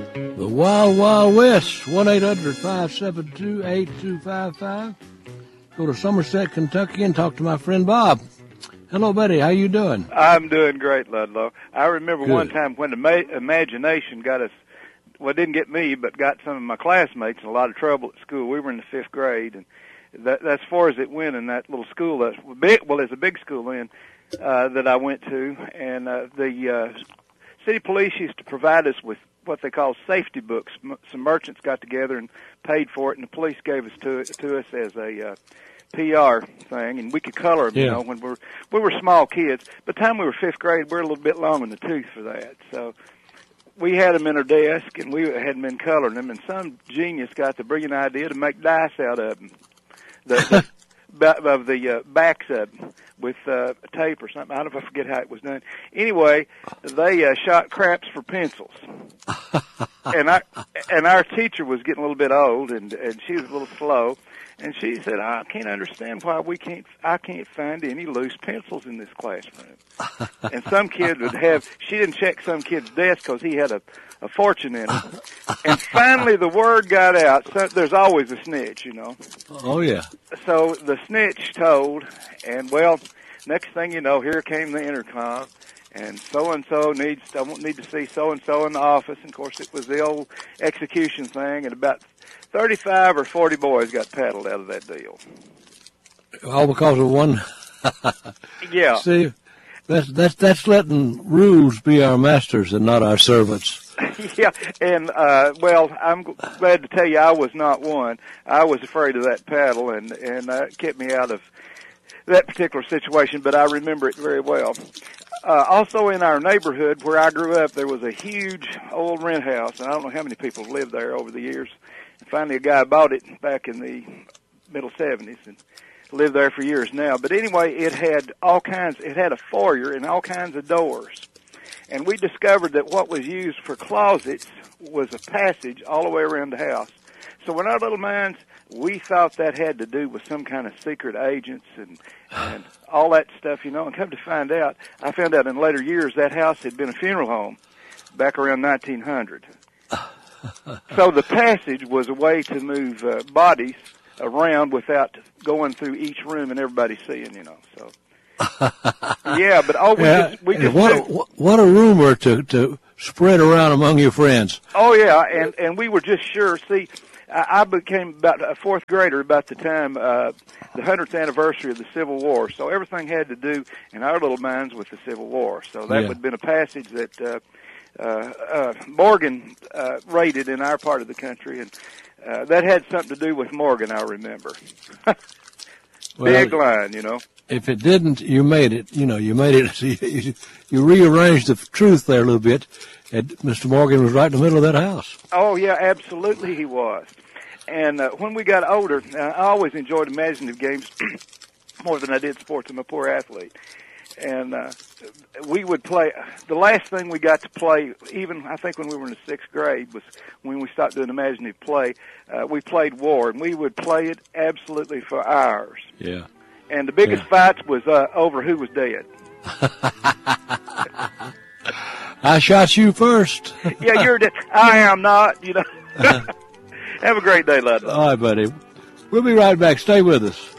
The Wild Wild West, 1-800-572-8255. Go to Somerset, Kentucky, and talk to my friend Bob. Hello, buddy. How you doing? I'm doing great, Ludlow. I remember Good. one time when imagination got us, well, it didn't get me, but got some of my classmates in a lot of trouble at school. We were in the 5th grade, and that's as far as it went in that little school. That's big. Well, there's a big school then that I went to, and the city police used to provide us with what they call safety books. Some merchants got together and paid for it, and the police gave us to us as a PR thing, and we could color them. Yeah. You know, when we were small kids. By the time we were 5th grade, we were a little bit long in the tooth for that. So we had them in our desk, and we hadn't been coloring them. And some genius got the brilliant idea to make dice out of them, the backs of them with tape or something. I don't know if I forget how it was done. Anyway, they shot craps for pencils. and our teacher was getting a little bit old, and she was a little slow. And she said, I can't understand why I can't find any loose pencils in this classroom. And some kid would she didn't check some kid's desk because he had a fortune in it. And finally the word got out. So there's always a snitch, you know. Oh, yeah. So the snitch told, and well, next thing you know, here came the intercom. And so-and-so I need to see so-and-so in the office. And, of course, it was the old execution thing, and about 35 or 40 boys got paddled out of that deal. All because of one. Yeah. See, that's letting rules be our masters and not our servants. Yeah, and, well, I'm glad to tell you I was not one. I was afraid of that paddle, and it kept me out of that particular situation, but I remember it very well. Also in our neighborhood where I grew up, there was a huge old rent house, and I don't know how many people have lived there over the years. And finally, a guy bought it back in the middle 70s and lived there for years now. But anyway, it had a foyer and all kinds of doors. And we discovered that what was used for closets was a passage all the way around the house. So in our little minds, we thought that had to do with some kind of secret agents and all that stuff, you know. And come to find out, I found out in later years that house had been a funeral home back around 1900. So the passage was a way to move bodies around without going through each room and everybody seeing, you know. So yeah, but we just what a rumor to spread around among your friends. Oh yeah, and we were just sure. See, I became about a 4th grader about the time the 100th anniversary of the Civil War. So everything had to do in our little minds with the Civil War. So that would have been a passage that Morgan raided in our part of the country, and that had something to do with Morgan, I remember. Big line, you know. If it didn't, you made it. You know, you made it. You rearranged the truth there a little bit. And Mr. Morgan was right in the middle of that house. Oh, yeah, absolutely he was. And when we got older, I always enjoyed imaginative games more than I did sports. I'm a poor athlete. And we would play. The last thing we got to play, even I think when we were in the 6th grade, was when we stopped doing imaginative play. We played war, and we would play it absolutely for hours. Yeah. And the biggest fights was over who was dead. I shot you first. Yeah, you're dead. I am not, you know. Have a great day, Ludlow. All right, buddy. We'll be right back. Stay with us.